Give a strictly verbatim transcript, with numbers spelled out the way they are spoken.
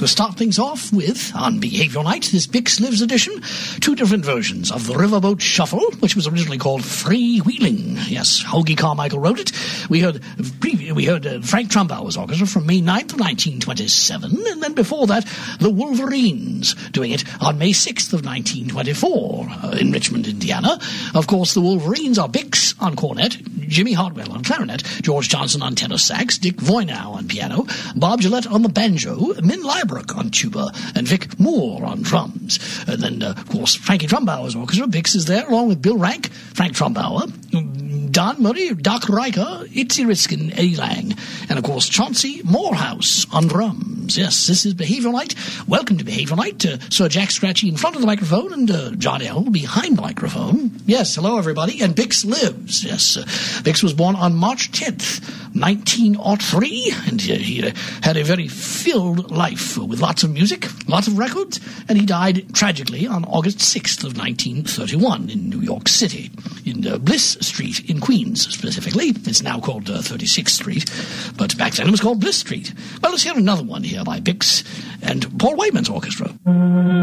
We'll start things off with, on Behavioural Night, this Bix Lives edition, two different versions of the Riverboat Shuffle, which was originally called Freewheeling. Yes, Hoagie Carmichael wrote it. We heard we heard uh, Frank Trumbauer's orchestra from May ninth of nineteen twenty-seven, and then before that, the Wolverines, doing it on May sixth of nineteen twenty-four uh, in Richmond, Indiana. Of course, the Wolverines are Bix on cornet, Jimmy Hartwell on clarinet, George Johnson on tenor sax, Dick Voynow on piano, Bob Gillette on the banjo, Min Liebrook on tuba, and Vic Moore on drums. And then, uh, of course, Frankie Trumbauer's orchestra. Bix is there, along with Bill Rank, Frank Trumbauer, Don Murray, Doc Riker, Itzy Riskin, Eddie Lang, and, of course, Chauncey Morehouse on drums. Yes, this is Behavioural Night. Welcome to Behavioural Night. Uh, Sir Jack Scratchy in front of the microphone and uh, John L. behind the microphone. Yes, hello, everybody. And Bix lives. Yes, uh, Bix was born on March tenth, nineteen oh three, and uh, he uh, had a very filled life uh, with lots of music, lots of records, and he died tragically on August sixth of nineteen thirty-one in New York City, in uh, Bliss Street in Queens, specifically. It's now called uh, thirty-sixth Street, but back then it was called Bliss Street. Well, let's hear another one here by Bix and Paul Wayman's orchestra.